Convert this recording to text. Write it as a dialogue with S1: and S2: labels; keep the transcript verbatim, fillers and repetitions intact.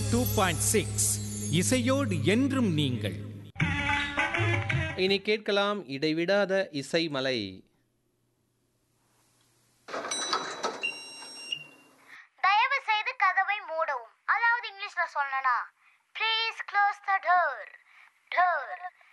S1: Two point six இசையோடு என்றும் நீங்கள்.
S2: இனி கேட்கலாம் இடைவிடாத இசை மலை.
S3: தயவு செய்து கதவை மூடவும். அதாவது இங்கிலீஷ்ல சொல்லணும்னா please close the door. Door